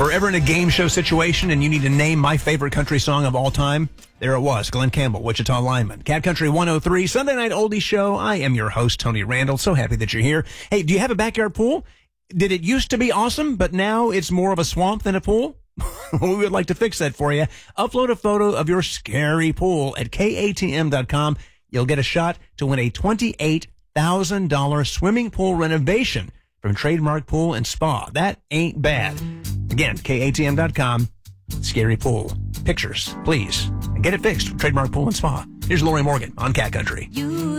If ever in a game show situation and you need to name my favorite country song of all time, there it was. Glenn Campbell, Wichita Lineman. Cat Country 103, Sunday Night Oldie Show. I am your host, Tony Randall. So happy that you're here. Hey, do you have a backyard pool? Did it used to be awesome, but now it's more of a swamp than a pool? We would like to fix that for you. Upload a photo of your scary pool at KATM.com. You'll get a shot to win a $28,000 swimming pool renovation from Trademark Pool and Spa. That ain't bad. Again, KATM.com. Scary pool. Pictures, please. And get it fixed. Trademark Pool and Spa. Here's Lori Morgan on Cat Country.